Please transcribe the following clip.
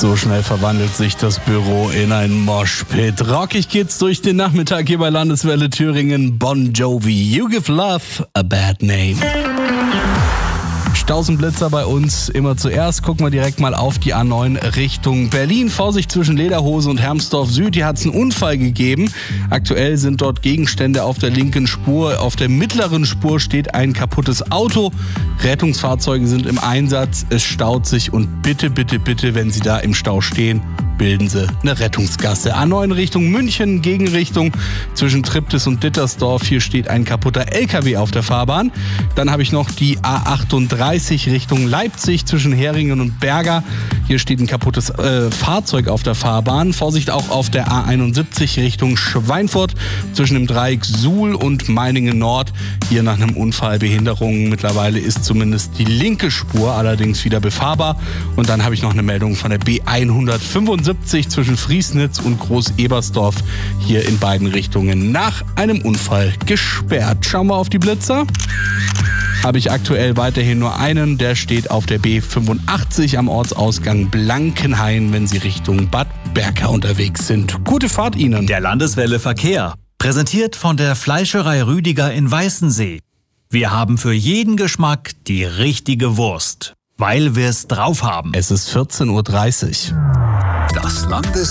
So schnell verwandelt sich das Büro in ein Moshpit. Rockig geht's durch den Nachmittag hier bei Landeswelle Thüringen. Bon Jovi, You Give Love a Bad Name. Staus und Blitzer bei uns immer zuerst. Gucken wir direkt mal auf die A9 Richtung Berlin. Vorsicht zwischen Lederhose und Hermsdorf Süd. Hier hat es einen Unfall gegeben. Aktuell sind dort Gegenstände auf der linken Spur. Auf der mittleren Spur steht ein kaputtes Auto. Rettungsfahrzeuge sind im Einsatz. Es staut sich und bitte, wenn Sie da im Stau stehen, bilden Sie eine Rettungsgasse. A9 Richtung München, Gegenrichtung zwischen Triptis und Dittersdorf. Hier steht ein kaputter LKW auf der Fahrbahn. Dann habe ich noch die A38 Richtung Leipzig zwischen Heringen und Berger. Hier steht ein kaputtes Fahrzeug auf der Fahrbahn. Vorsicht auch auf der A71 Richtung Schweinfurt zwischen dem Dreieck Suhl und Meiningen Nord. Hier nach einem Unfall Behinderungen. Mittlerweile ist zumindest die linke Spur allerdings wieder befahrbar. Und dann habe ich noch eine Meldung von der B175 zwischen Friesnitz und Groß-Ebersdorf. Hier in beiden Richtungen nach einem Unfall gesperrt. Schauen wir auf die Blitzer. Habe ich aktuell weiterhin nur einen, der steht auf der B85 am Ortsausgang Blankenhain, wenn Sie Richtung Bad Berka unterwegs sind. Gute Fahrt Ihnen. Der Landeswelle Verkehr, präsentiert von der Fleischerei Rüdiger in Weißensee. Wir haben für jeden Geschmack die richtige Wurst, weil wir es drauf haben. Es ist 14:30 Uhr. Das